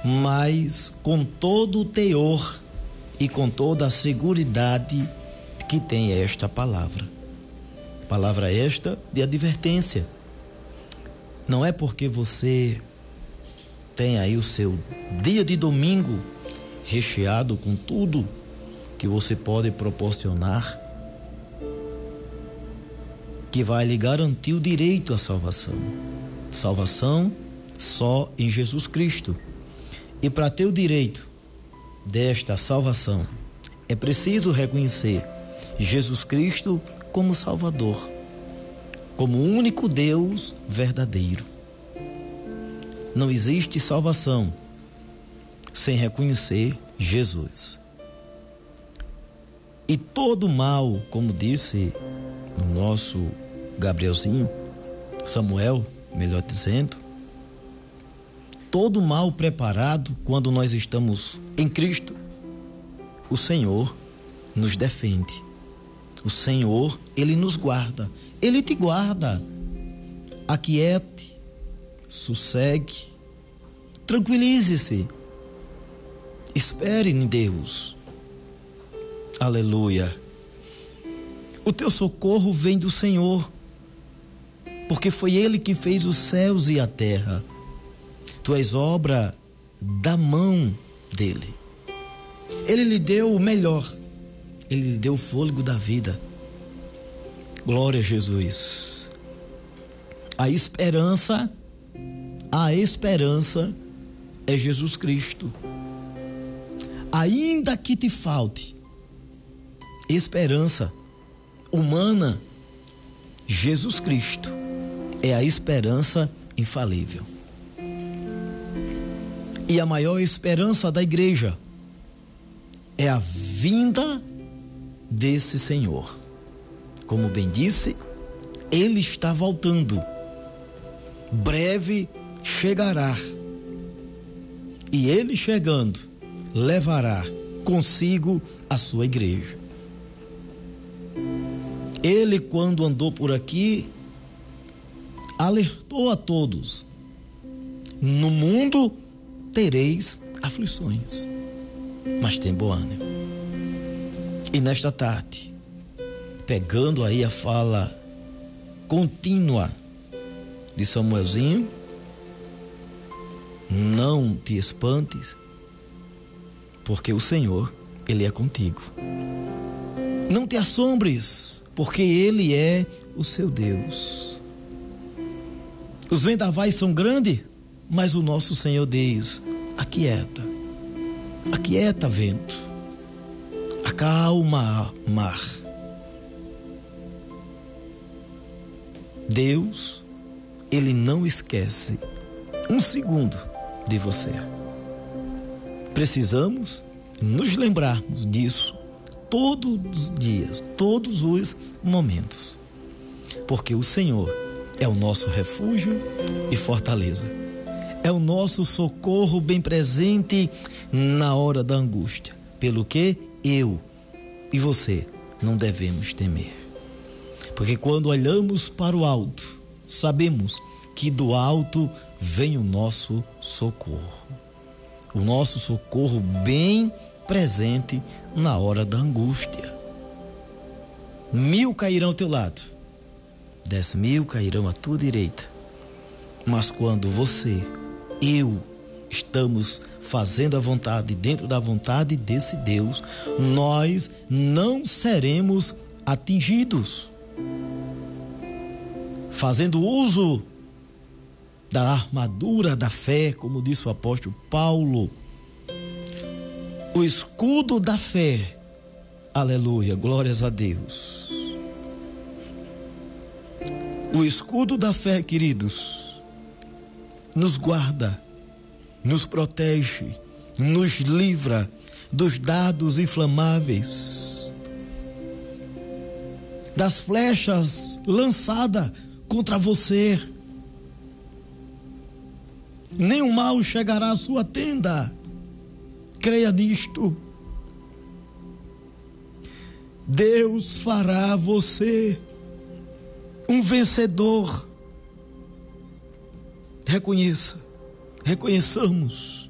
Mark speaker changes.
Speaker 1: mas com todo o teor e com toda a seguridade que tem esta palavra. Palavra esta de advertência. Não é porque você tem aí o seu dia de domingo recheado com tudo que você pode proporcionar que vai lhe garantir o direito à salvação. Salvação só em Jesus Cristo. E para ter o direito desta salvação, é preciso reconhecer Jesus Cristo como Salvador, como o único Deus verdadeiro. Não existe salvação sem reconhecer Jesus. E todo mal, como disse o nosso Gabrielzinho, Samuel, melhor dizendo, todo mal preparado quando nós estamos em Cristo, o Senhor nos defende. O Senhor, Ele nos guarda. Ele te guarda. Aquiete, sossegue, tranquilize-se. Espere em Deus. Aleluia. O teu socorro vem do Senhor, porque foi Ele que fez os céus e a terra. Tu és obra da mão dele. Ele lhe deu o melhor. Ele lhe deu o fôlego da vida. Glória a Jesus. A esperança é Jesus Cristo. Ainda que te falte esperança humana, Jesus Cristo é a esperança infalível. E a maior esperança da igreja é a vinda desse Senhor. Como bem disse, Ele está voltando. Breve chegará. E Ele chegando, levará consigo a sua igreja. Ele, quando andou por aqui, alertou a todos: no mundo tereis aflições, mas tem bom ânimo. E nesta tarde, pegando aí a fala contínua de Samuelzinho, não te espantes, porque o Senhor, Ele é contigo. Não te assombres, porque Ele é o seu Deus. Os vendavais são grandes, mas o nosso Senhor diz: aquieta, aquieta vento, acalma mar. Deus, Ele não esquece um segundo de você. Precisamos nos lembrarmos disso todos os dias, todos os momentos, porque o Senhor é o nosso refúgio e fortaleza, é o nosso socorro bem presente na hora da angústia, pelo que eu e você não devemos temer, porque quando olhamos para o alto, sabemos que do alto vem o nosso socorro bem presente na hora da angústia. 1000 cairão ao teu lado, 10.000 cairão à tua direita, mas quando você, eu, estamos fazendo a vontade, dentro da vontade desse Deus, nós não seremos atingidos. Fazendo uso da armadura da fé, como disse o apóstolo Paulo, o escudo da fé, aleluia, glórias a Deus. O escudo da fé, queridos, nos guarda, nos protege, nos livra dos dardos inflamáveis, das flechas lançadas contra você. Nenhum mal chegará à sua tenda. Creia nisto. Deus fará você um vencedor. Reconheçamos